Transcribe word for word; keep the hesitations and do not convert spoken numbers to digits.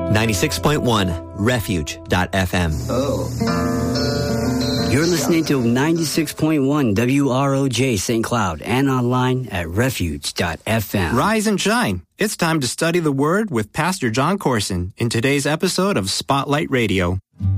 ninety-six point one, refuge dot f m. Oh. You're listening to ninety-six point one W R O J Saint Cloud and online at refuge dot f m. Rise and shine. It's time to study the Word with Pastor John Corson in today's episode of Spotlight Radio.